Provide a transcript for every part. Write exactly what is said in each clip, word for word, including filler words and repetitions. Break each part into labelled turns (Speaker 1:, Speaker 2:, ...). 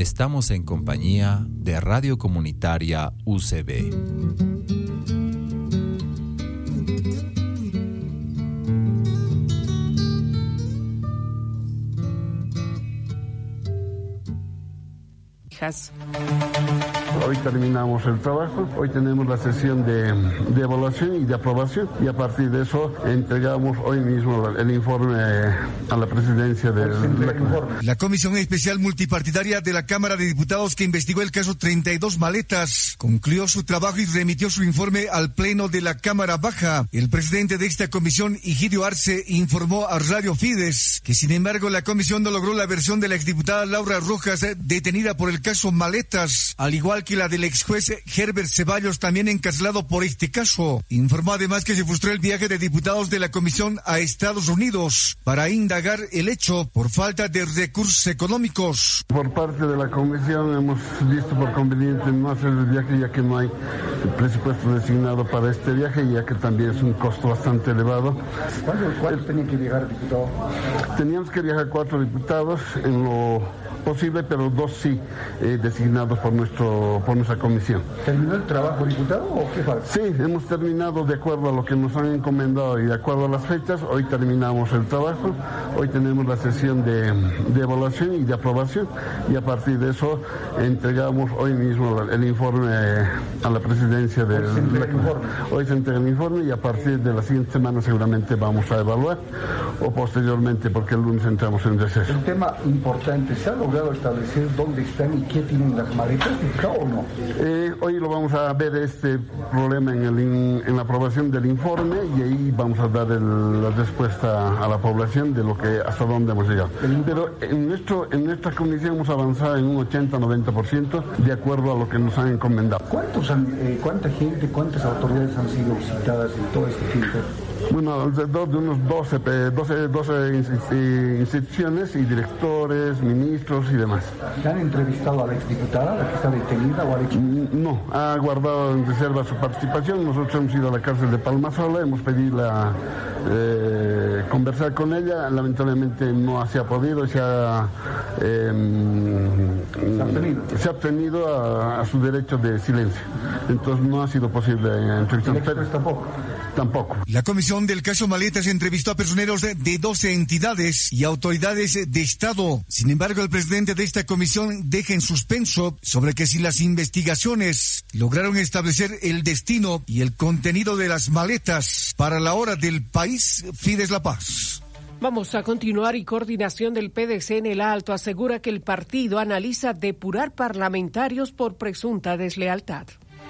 Speaker 1: Estamos en compañía de Radio Comunitaria U C B.
Speaker 2: Hoy terminamos el trabajo, hoy tenemos la sesión de, de evaluación y de aprobación y a partir de eso entregamos hoy mismo el informe a la presidencia de la...
Speaker 3: La Comisión Especial Multipartidaria de la Cámara de Diputados que investigó el caso treinta y dos maletas concluyó su trabajo y remitió su informe al Pleno de la Cámara Baja. El presidente de esta comisión, Higidio Arce, informó a Radio Fides que sin embargo la comisión no logró la versión de la exdiputada Laura Rojas detenida por el caso maletas, al igual que la del ex juez Herbert Ceballos, también encarcelado por este caso. Informó además que se frustró el viaje de diputados de la comisión a Estados Unidos para indagar el hecho por falta de recursos económicos.
Speaker 2: Por parte de la comisión hemos visto por conveniente no hacer el viaje ya que no hay presupuesto designado para este viaje, ya que también es un costo bastante elevado.
Speaker 4: ¿Cuántos, cuántos tenían que viajar, diputado?
Speaker 2: Teníamos que viajar cuatro diputados en lo posible, pero dos sí eh, designados por nuestro por nuestra comisión.
Speaker 4: ¿Terminó el trabajo, diputado, o qué falta?
Speaker 2: Sí, hemos terminado de acuerdo a lo que nos han encomendado y de acuerdo a las fechas. Hoy terminamos el trabajo, hoy tenemos la sesión de, de evaluación y de aprobación y a partir de eso entregamos hoy mismo el informe a la presidencia de
Speaker 4: hoy se
Speaker 2: la,
Speaker 4: informe.
Speaker 2: Hoy se entrega el informe y a partir de la siguiente semana seguramente vamos a evaluar o posteriormente porque el lunes entramos en receso.
Speaker 4: Un tema importante, ¿se ha logrado establecer dónde están y qué tienen las maletas, o no?
Speaker 2: Eh, hoy lo vamos a ver este problema en, el in, en la aprobación del informe y ahí vamos a dar el, la respuesta a la población de lo que hasta dónde hemos llegado. Pero en nuestro en nuestra comisión hemos avanzado en un ochenta a noventa por ciento de acuerdo a lo que nos han encomendado.
Speaker 4: ¿Cuántos han, eh, ¿Cuánta gente, cuántas autoridades han sido citadas en todo este tiempo?
Speaker 2: Bueno, alrededor de unos doce, doce, doce instituciones y directores, ministros y demás.
Speaker 4: ¿Se han entrevistado a la exdiputada, la que está detenida, o al hecho?
Speaker 2: No, ha guardado en reserva su participación. Nosotros hemos ido a la cárcel de Palmasola, hemos pedido la, eh, conversar con ella. Lamentablemente no se ha podido, se ha, eh,
Speaker 4: ¿Se ha abstenido?
Speaker 2: Se ha abstenido a, a su derecho de silencio. Entonces no ha sido posible entrevistar.
Speaker 4: ¿El tampoco?
Speaker 2: Tampoco.
Speaker 3: La comisión del caso Maletas entrevistó a personeros de, de doce entidades y autoridades de Estado. Sin embargo, el presidente de esta comisión deja en suspenso sobre que si las investigaciones lograron establecer el destino y el contenido de las maletas para la hora del país, Fides La Paz.
Speaker 5: Vamos a continuar y coordinación del P D C en el Alto asegura que el partido analiza depurar parlamentarios por presunta deslealtad.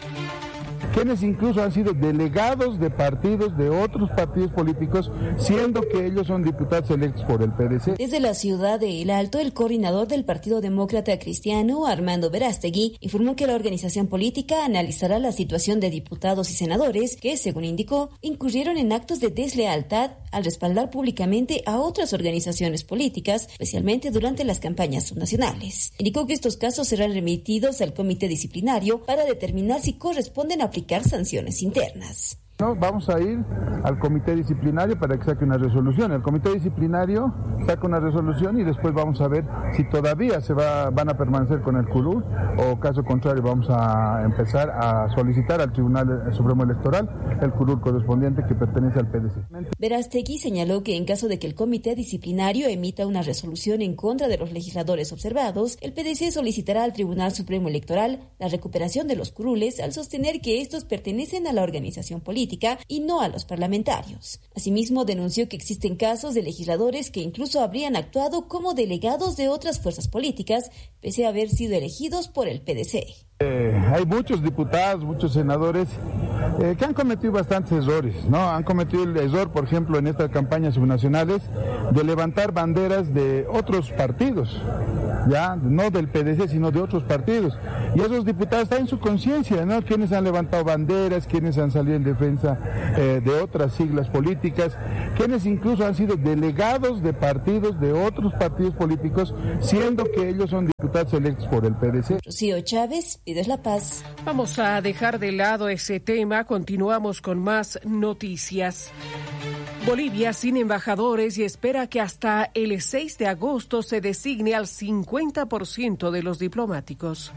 Speaker 6: Quienes incluso han sido delegados de partidos, de otros partidos políticos, siendo que ellos son diputados electos por el P D C.
Speaker 7: Desde la ciudad de El Alto, el coordinador del Partido Demócrata Cristiano, Armando Verástegui, informó que la organización política analizará la situación de diputados y senadores que, según indicó, incurrieron en actos de deslealtad al respaldar públicamente a otras organizaciones políticas, especialmente durante las campañas subnacionales. Indicó que estos casos serán remitidos al comité disciplinario para determinar si corresponden a aplicar sanciones internas.
Speaker 6: No, vamos a ir al comité disciplinario para que saque una resolución. El comité disciplinario saca una resolución y después vamos a ver si todavía se va, van a permanecer con el curul o caso contrario vamos a empezar a solicitar al Tribunal Supremo Electoral el curul correspondiente que pertenece al P D C.
Speaker 7: Verástegui señaló que en caso de que el comité disciplinario emita una resolución en contra de los legisladores observados, el P D C solicitará al Tribunal Supremo Electoral la recuperación de los curules al sostener que estos pertenecen a la organización política y no a los parlamentarios. Asimismo, denunció que existen casos de legisladores que incluso habrían actuado como delegados de otras fuerzas políticas, pese a haber sido elegidos por el P D C.
Speaker 6: Eh, hay muchos diputados, muchos senadores eh, que han cometido bastantes errores, ¿no? Han cometido el error, por ejemplo, en estas campañas subnacionales, de levantar banderas de otros partidos, ya no del P D C, sino de otros partidos. Y esos diputados están en su conciencia, ¿no? Quienes han levantado banderas, quienes han salido en defensa eh, de otras siglas políticas, quienes incluso han sido delegados de partidos, de otros partidos políticos, siendo que ellos son diputados electos por el P D C.
Speaker 7: Rocío Chávez, Fides La Paz.
Speaker 5: Vamos a dejar de lado ese tema, continuamos con más noticias. Bolivia sin embajadores y espera que hasta el seis de agosto se designe al cincuenta por ciento de los diplomáticos.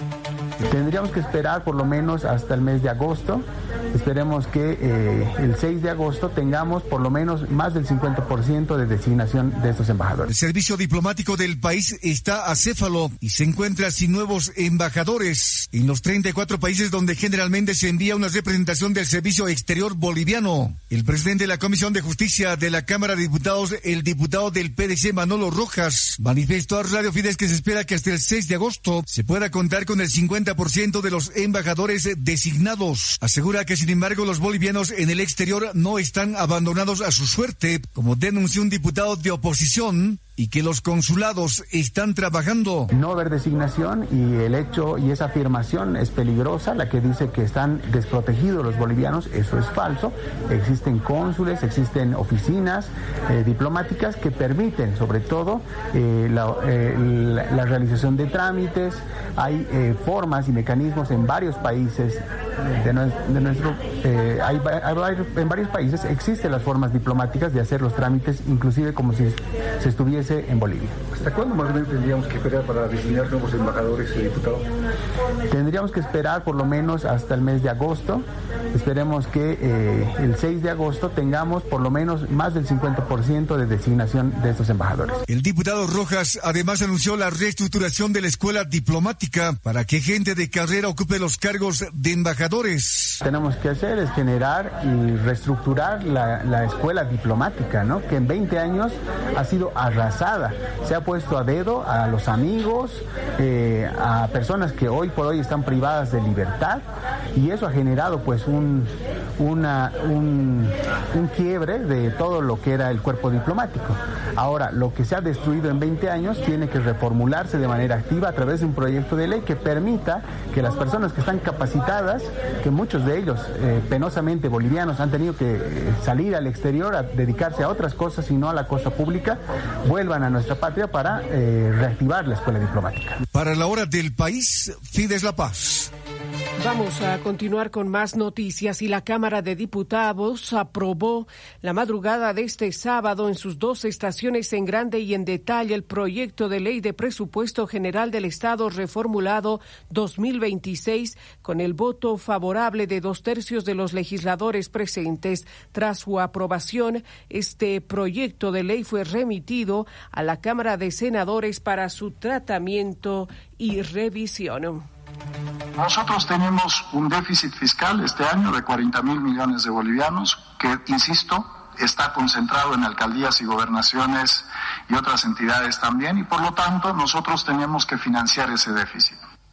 Speaker 8: Tendríamos que esperar por lo menos hasta el mes de agosto. Esperemos que eh, el seis de agosto tengamos por lo menos más del cincuenta por ciento de designación de estos embajadores.
Speaker 3: El servicio diplomático del país está acéfalo y se encuentra sin nuevos embajadores en los treinta y cuatro países donde generalmente se envía una representación del servicio exterior boliviano. El presidente de la Comisión de Justicia de la Cámara de Diputados, el diputado del P D C Manolo Rojas, manifestó a Radio Fides que se espera que hasta el seis de agosto se pueda contar con el cincuenta por ciento de los embajadores designados. Asegura que sin embargo los bolivianos en el exterior no están abandonados a su suerte, como denunció un diputado de oposición, y que los consulados están trabajando.
Speaker 8: No haber designación y el hecho y esa afirmación es peligrosa, la que dice que están desprotegidos los bolivianos, eso es falso. Existen cónsules, existen oficinas eh, diplomáticas que permiten sobre todo eh, la, eh, la, la realización de trámites. Hay eh, formas y mecanismos en varios países de, de nuestro eh, hay, hay, en varios países existen las formas diplomáticas de hacer los trámites, inclusive como si se estuviese en Bolivia.
Speaker 4: ¿Hasta cuándo más o menos tendríamos que esperar para designar nuevos embajadores, eh, diputado?
Speaker 8: Tendríamos que esperar por lo menos hasta el mes de agosto. Esperemos que eh, el seis de agosto tengamos por lo menos más del cincuenta por ciento de designación de estos embajadores.
Speaker 3: El diputado Rojas además anunció la reestructuración de la escuela diplomática para que gente de carrera ocupe los cargos de embajadores.
Speaker 8: Tenemos que hacer es generar y reestructurar la, la escuela diplomática, ¿no? Que en veinte años ha sido arrasada. Se ha puesto a dedo a los amigos, eh, a personas que hoy por hoy están privadas de libertad, y eso ha generado pues un, una, un, un quiebre de todo lo que era el cuerpo diplomático. Ahora, lo que se ha destruido en veinte años tiene que reformularse de manera activa a través de un proyecto de ley que permita que las personas que están capacitadas, que muchos de ellos eh, penosamente bolivianos han tenido que eh, salir al exterior a dedicarse a otras cosas y no a la cosa pública, vuelvan a nuestra patria para eh, reactivar la escuela diplomática.
Speaker 3: Para la hora del país, Fides La Paz.
Speaker 5: Vamos a continuar con más noticias y la Cámara de Diputados aprobó la madrugada de este sábado en sus dos estaciones en grande y en detalle el proyecto de ley de presupuesto general del Estado reformulado dos mil veintiséis con el voto favorable de dos tercios de los legisladores presentes. Tras su aprobación, este proyecto de ley fue remitido a la Cámara de Senadores para su tratamiento y revisión.
Speaker 9: Nosotros tenemos un déficit fiscal este año de cuarenta mil millones de bolivianos que, insisto, está concentrado en alcaldías y gobernaciones y otras entidades también, y por lo tanto nosotros tenemos que financiar ese déficit.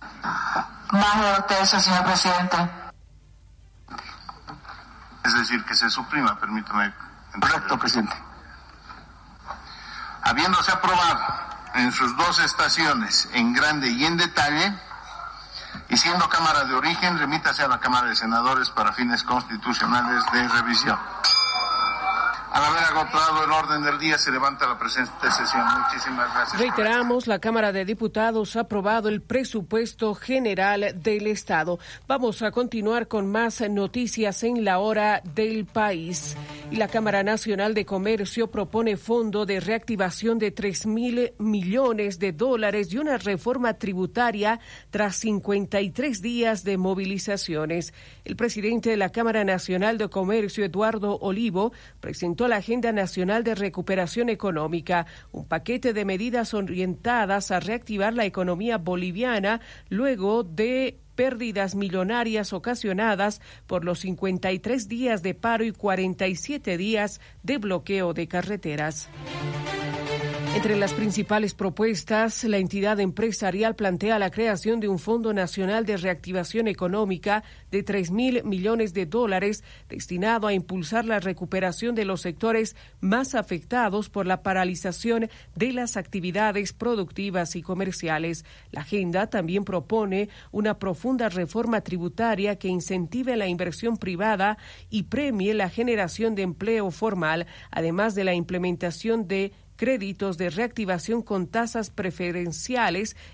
Speaker 10: Más de dos tercios, señor presidente.
Speaker 9: Es decir, que se suprima, permítame.
Speaker 8: Correcto, presidente.
Speaker 9: Habiéndose aprobado en sus dos estaciones, en grande y en detalle, y siendo Cámara de origen, remítase a la Cámara de Senadores para fines constitucionales de revisión. Al haber agotado el orden del día, se levanta la presente sesión. Muchísimas gracias.
Speaker 5: Reiteramos, la Cámara de Diputados ha aprobado el presupuesto general del Estado. Vamos a continuar con más noticias en la hora del país. Y la Cámara Nacional de Comercio propone fondo de reactivación de tres mil millones de dólares y una reforma tributaria tras cincuenta y tres días de movilizaciones. El presidente de la Cámara Nacional de Comercio, Eduardo Olivo, presentó la Agenda Nacional de Recuperación Económica, un paquete de medidas orientadas a reactivar la economía boliviana luego de pérdidas millonarias ocasionadas por los cincuenta y tres días de paro y cuarenta y siete días de bloqueo de carreteras. Entre las principales propuestas, la entidad empresarial plantea la creación de un Fondo Nacional de Reactivación Económica de tres mil millones de dólares destinado a impulsar la recuperación de los sectores más afectados por la paralización de las actividades productivas y comerciales. La agenda también propone una profunda reforma tributaria que incentive la inversión privada y premie la generación de empleo formal, además de la implementación de créditos de reactivación con tasas preferenciales